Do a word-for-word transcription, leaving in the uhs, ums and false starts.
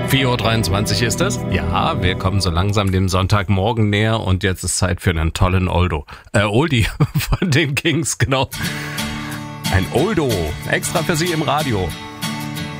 vier Uhr dreiundzwanzig ist es. Ja, wir kommen so langsam dem Sonntagmorgen näher und jetzt ist Zeit für einen tollen Oldo. Äh, Oldie von den Kings, genau. Ein Oldo, extra für Sie im Radio.